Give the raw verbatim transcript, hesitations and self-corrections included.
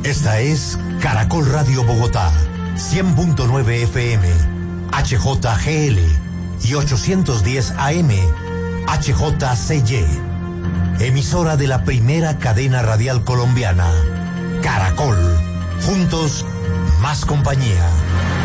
Esta es Caracol Radio Bogotá, cien punto nueve F M, H J G L y ochocientos diez A M, H J C Y. Emisora de la primera cadena radial colombiana, Caracol. Juntos, más compañía.